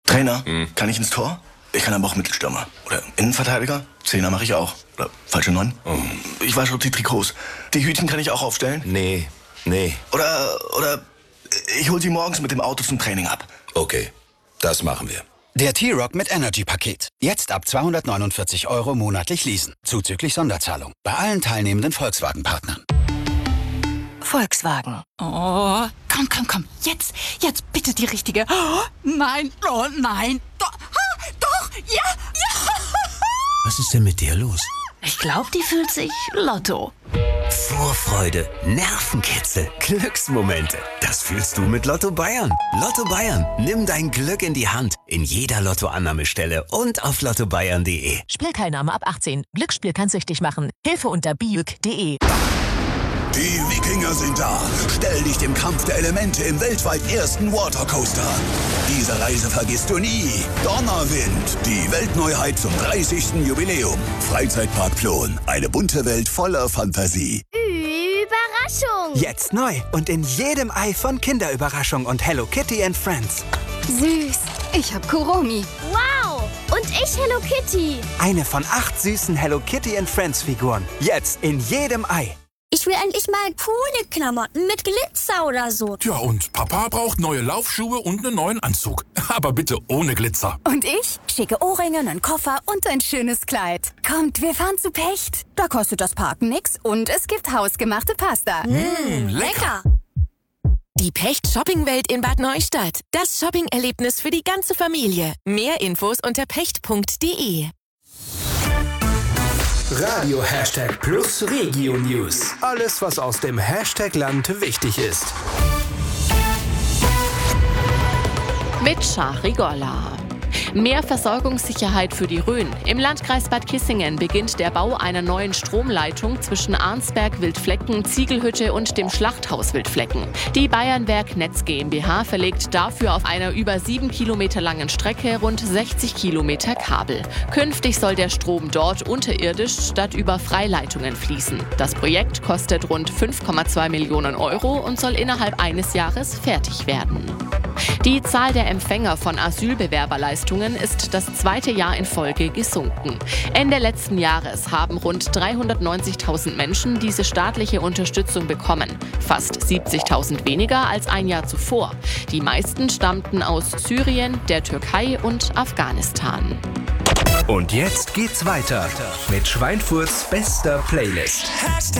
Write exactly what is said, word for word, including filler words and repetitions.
Trainer, hm. kann ich ins Tor? Ich kann aber auch Mittelstürmer. Oder Innenverteidiger? Zehner mache ich auch. Oder falsche Neun? Oh. Ich wasche auch die Trikots. Die Hütchen kann ich auch aufstellen? Nee, nee. Oder, oder ich hol sie morgens mit dem Auto zum Training ab. Okay, das machen wir. Der T-Rock mit Energy-Paket. Jetzt ab zweihundertneunundvierzig Euro monatlich leasen. Zuzüglich Sonderzahlung. Bei allen teilnehmenden Volkswagen-Partnern. Volkswagen. Oh, komm, komm, komm. Jetzt, jetzt bitte die richtige. Oh, nein, oh nein. Doch, ah, doch, ja, ja. Was ist denn mit dir los? Ich glaube, die fühlt sich Lotto. Vorfreude, Nervenkitzel, Glücksmomente. Das fühlst du mit Lotto Bayern. Lotto Bayern. Nimm dein Glück in die Hand. In jeder Lottoannahmestelle und auf lotto bayern punkt de. Spielteilnahme ab achtzehn. Glücksspiel kann süchtig machen. Hilfe unter biüg punkt de. Die Wikinger sind da. Stell dich dem Kampf der Elemente im weltweit ersten Watercoaster. Diese Reise vergisst du nie. Donnerwind, die Weltneuheit zum dreißigsten Jubiläum. Freizeitpark Plon, eine bunte Welt voller Fantasie. Überraschung! Jetzt neu und in jedem Ei von Kinderüberraschung und Hello Kitty and Friends. Süß, ich hab Kuromi. Wow, und ich Hello Kitty. Eine von acht süßen Hello Kitty and Friends Figuren. Jetzt in jedem Ei. Ich will endlich mal coole Klamotten mit Glitzer oder so. Tja, und Papa braucht neue Laufschuhe und einen neuen Anzug. Aber bitte ohne Glitzer. Und ich? Schicke Ohrringe, einen Koffer und ein schönes Kleid. Kommt, wir fahren zu Pecht. Da kostet das Parken nix und es gibt hausgemachte Pasta. Mmh, lecker. Die Pecht-Shopping-Welt in Bad Neustadt. Das Shopping-Erlebnis für die ganze Familie. Mehr Infos unter pecht punkt de. Radio Hashtag Plus Regio News. Alles, was aus dem Hashtag-Land wichtig ist. Mit Shahri Golla. Mehr Versorgungssicherheit für die Rhön. Im Landkreis Bad Kissingen beginnt der Bau einer neuen Stromleitung zwischen Arnsberg Wildflecken, Ziegelhütte und dem Schlachthaus Wildflecken. Die Bayernwerk Netz GmbH verlegt dafür auf einer über sieben Kilometer langen Strecke rund sechzig Kilometer Kabel. Künftig soll der Strom dort unterirdisch statt über Freileitungen fließen. Das Projekt kostet rund fünf Komma zwei Millionen Euro und soll innerhalb eines Jahres fertig werden. Die Zahl der Empfänger von Asylbewerberleistungen ist das zweite Jahr in Folge gesunken. Ende letzten Jahres haben rund dreihundertneunzigtausend Menschen diese staatliche Unterstützung bekommen. Fast siebzigtausend weniger als ein Jahr zuvor. Die meisten stammten aus Syrien, der Türkei und Afghanistan. Und jetzt geht's weiter mit Schweinfurts bester Playlist.